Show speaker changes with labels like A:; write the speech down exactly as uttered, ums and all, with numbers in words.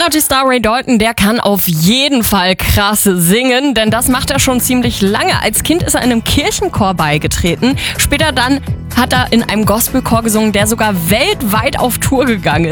A: Country-Star Ray Dalton, der kann auf jeden Fall krass singen, denn das macht er schon ziemlich lange. Als Kind ist er in einem Kirchenchor beigetreten. Später dann hat er in einem Gospelchor gesungen, der sogar weltweit auf Tour gegangen ist.